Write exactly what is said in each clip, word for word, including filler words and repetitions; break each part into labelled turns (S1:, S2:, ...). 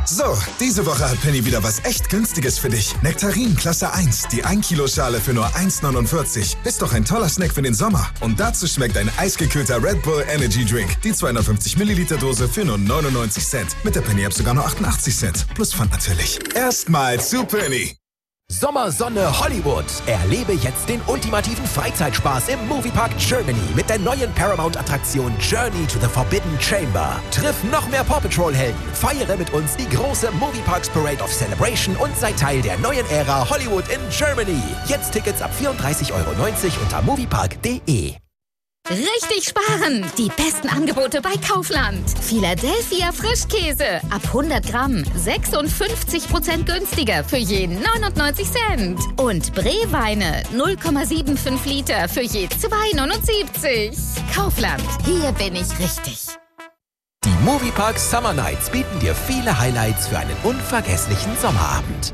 S1: So, diese Woche hat Penny wieder was echt Günstiges für dich. Nektarin Klasse eins, die ein Kilo Schale für nur eins neunundvierzig. Ist doch ein toller Snack für den Sommer. Und dazu schmeckt ein eisgekühlter Red Bull Energy Drink. Die zweihundertfünfzig Milliliter Dose für nur neunundneunzig Cent. Mit der Penny App sogar nur achtundachtzig Cent. Plus Pfand natürlich. Erstmal zu Penny.
S2: Sommersonne Hollywood. Erlebe jetzt den ultimativen Freizeitspaß im Moviepark Germany mit der neuen Paramount-Attraktion Journey to the Forbidden Chamber. Triff noch mehr Paw Patrol-Helden, feiere mit uns die große Movieparks Parade of Celebration und sei Teil der neuen Ära Hollywood in Germany. Jetzt Tickets ab vierunddreißig Euro neunzig unter moviepark punkt de.
S3: Richtig sparen! Die besten Angebote bei Kaufland. Philadelphia Frischkäse ab hundert Gramm sechsundfünfzig Prozent günstiger für je neunundneunzig Cent. Und Bree-Weine null Komma fünfundsiebzig Liter für je zwei neunundsiebzig. Kaufland, hier bin ich richtig.
S2: Die Moviepark Summer Nights bieten dir viele Highlights für einen unvergesslichen Sommerabend.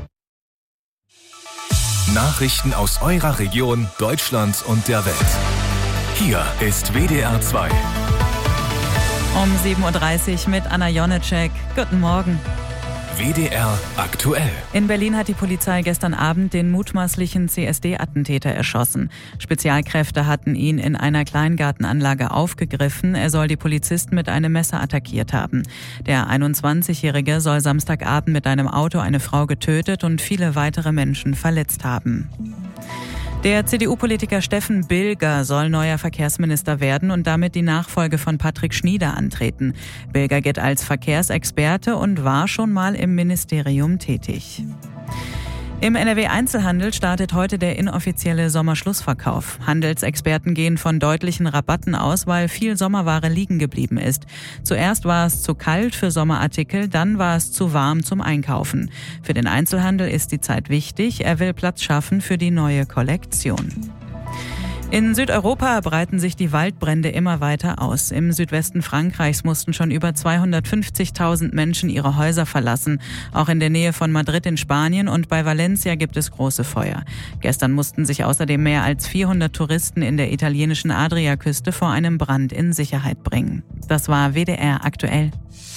S4: Nachrichten aus eurer Region, Deutschland und der Welt. Hier ist W D R zwei.
S5: Um sieben Uhr dreißig mit Anna Jonitschek. Guten Morgen.
S4: W D R aktuell.
S5: In Berlin hat die Polizei gestern Abend den mutmaßlichen C S D-Attentäter erschossen. Spezialkräfte hatten ihn in einer Kleingartenanlage aufgegriffen. Er soll die Polizisten mit einem Messer attackiert haben. Der einundzwanzigjährige soll Samstagabend mit einem Auto eine Frau getötet und viele weitere Menschen verletzt haben. Der C D U-Politiker Steffen Bilger soll neuer Verkehrsminister werden und damit die Nachfolge von Patrick Schnieder antreten. Bilger gilt als Verkehrsexperte und war schon mal im Ministerium tätig. Im N R W-Einzelhandel startet heute der inoffizielle Sommerschlussverkauf. Handelsexperten gehen von deutlichen Rabatten aus, weil viel Sommerware liegen geblieben ist. Zuerst war es zu kalt für Sommerartikel, dann war es zu warm zum Einkaufen. Für den Einzelhandel ist die Zeit wichtig. Er will Platz schaffen für die neue Kollektion. In Südeuropa breiten sich die Waldbrände immer weiter aus. Im Südwesten Frankreichs mussten schon über zweihundertfünfzigtausend Menschen ihre Häuser verlassen. Auch in der Nähe von Madrid in Spanien und bei Valencia gibt es große Feuer. Gestern mussten sich außerdem mehr als vierhundert Touristen in der italienischen Adriaküste vor einem Brand in Sicherheit bringen. Das war W D R aktuell.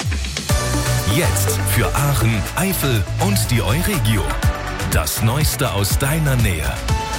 S4: Jetzt für Aachen, Eifel und die Euregio. Das Neueste aus deiner Nähe.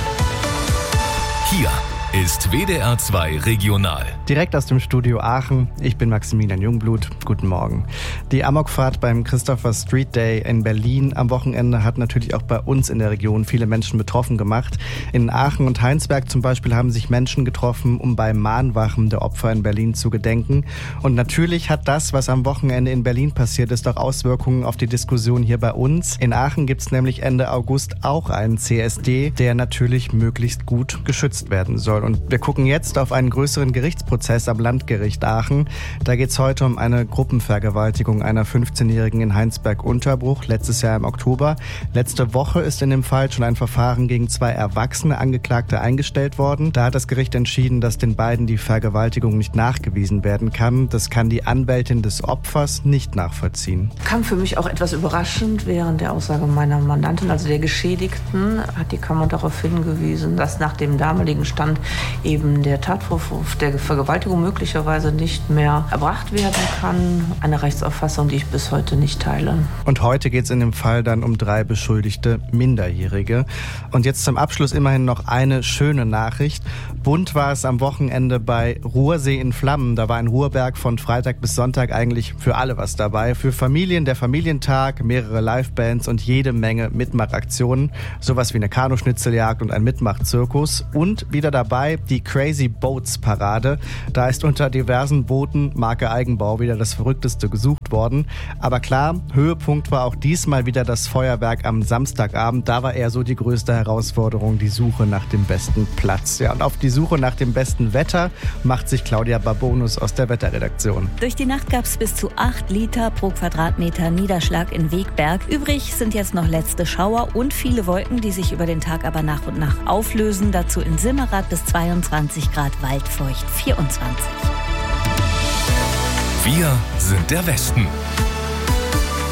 S4: Hier ist W D R zwei Regional.
S6: Direkt aus dem Studio Aachen. Ich bin Maximilian Jungblut. Guten Morgen. Die Amokfahrt beim Christopher Street Day in Berlin am Wochenende hat natürlich auch bei uns in der Region viele Menschen betroffen gemacht. In Aachen und Heinsberg zum Beispiel haben sich Menschen getroffen, um bei Mahnwachen der Opfer in Berlin zu gedenken. Und natürlich hat das, was am Wochenende in Berlin passiert ist, auch Auswirkungen auf die Diskussion hier bei uns. In Aachen gibt es nämlich Ende August auch einen C S D, der natürlich möglichst gut geschützt werden soll. Und wir gucken jetzt auf einen größeren Gerichtsprozess am Landgericht Aachen. Da geht es heute um eine Gruppenvergewaltigung einer fünfzehnjährigen in Heinsberg-Unterbruch, letztes Jahr im Oktober. Letzte Woche ist in dem Fall schon ein Verfahren gegen zwei erwachsene Angeklagte eingestellt worden. Da hat das Gericht entschieden, dass den beiden die Vergewaltigung nicht nachgewiesen werden kann. Das kann die Anwältin des Opfers nicht nachvollziehen.
S7: Kam für mich auch etwas überraschend. Während der Aussage meiner Mandantin, also der Geschädigten, hat die Kammer darauf hingewiesen, dass nach dem damaligen Stand eben der Tatvorwurf der Vergewaltigung möglicherweise nicht mehr erbracht werden kann. Eine Rechtsauffassung, die ich bis heute nicht teile.
S6: Und heute geht es in dem Fall dann um drei beschuldigte Minderjährige. Und jetzt zum Abschluss immerhin noch eine schöne Nachricht. Bunt war es am Wochenende bei Ruhrsee in Flammen. Da war ein Ruhrberg von Freitag bis Sonntag eigentlich für alle was dabei. Für Familien der Familientag, mehrere Livebands und jede Menge Mitmachaktionen. Sowas wie eine Kanuschnitzeljagd und ein Mitmachzirkus. Und wieder dabei die Crazy Boats Parade. Da ist unter diversen Booten Marke Eigenbau wieder das Verrückteste gesucht worden. Aber klar, Höhepunkt war auch diesmal wieder das Feuerwerk am Samstagabend. Da war eher so die größte Herausforderung, die Suche nach dem besten Platz. Ja, und auf die Suche nach dem besten Wetter macht sich Claudia Babonus aus der Wetterredaktion.
S8: Durch die Nacht gab es bis zu acht Liter pro Quadratmeter Niederschlag in Wegberg. Übrig sind jetzt noch letzte Schauer und viele Wolken, die sich über den Tag aber nach und nach auflösen. Dazu in Simmerath bis zweiundzwanzig Grad, Waldfeucht vierundzwanzig.
S4: Wir sind der Westen.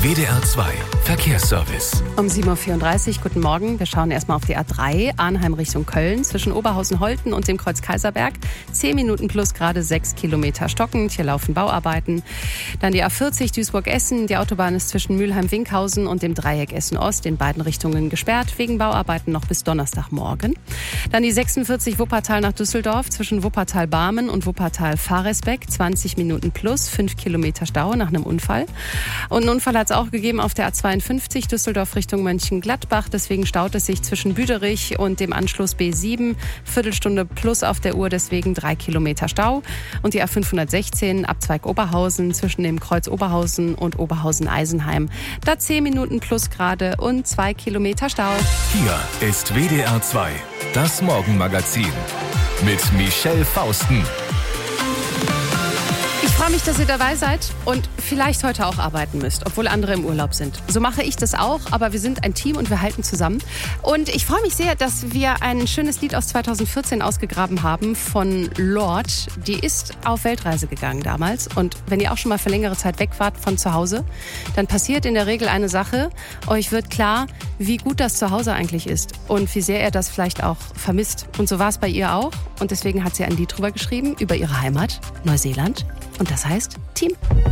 S4: W D R zwei Verkehrsservice.
S9: Um sieben Uhr vierunddreißig, guten Morgen. Wir schauen erstmal auf die A drei, Arnheim Richtung Köln, zwischen Oberhausen-Holten und dem Kreuz Kaiserberg. Zehn Minuten plus gerade sechs Kilometer stockend. Hier laufen Bauarbeiten. Dann die A vierzig Duisburg-Essen. Die Autobahn ist zwischen Mülheim-Winkhausen und dem Dreieck Essen-Ost in beiden Richtungen gesperrt, wegen Bauarbeiten noch bis Donnerstagmorgen. Dann die sechsundvierzig Wuppertal nach Düsseldorf, zwischen Wuppertal-Barmen und Wuppertal-Faresbeck. zwanzig Minuten plus, fünf Kilometer Stau nach einem Unfall. Und einen Unfall hat es auch gegeben auf der A zweiundfünfzig Düsseldorf Richtung Mönchengladbach. Deswegen staut es sich zwischen Büderich und dem Anschluss B sieben. Viertelstunde plus auf der Uhr, deswegen drei Kilometer Stau. Und die A fünfhundertsechzehn Abzweig Oberhausen zwischen dem Kreuz Oberhausen und Oberhausen-Eisenheim. Da zehn Minuten plus gerade und zwei Kilometer Stau.
S4: Hier ist W D R zwei, das Morgenmagazin mit Michelle Fausten.
S9: Ich freue mich, dass ihr dabei seid und vielleicht heute auch arbeiten müsst, obwohl andere im Urlaub sind. So mache ich das auch, aber wir sind ein Team und wir halten zusammen. Und ich freue mich sehr, dass wir ein schönes Lied aus zweitausendvierzehn ausgegraben haben von Lord. Die ist auf Weltreise gegangen damals. Und wenn ihr auch schon mal für längere Zeit weg wart von zu Hause, dann passiert in der Regel eine Sache. Euch wird klar, wie gut das zu Hause eigentlich ist und wie sehr ihr das vielleicht auch vermisst. Und so war es bei ihr auch. Und deswegen hat sie ein Lied drüber geschrieben, über ihre Heimat, Neuseeland. Und das heißt Team.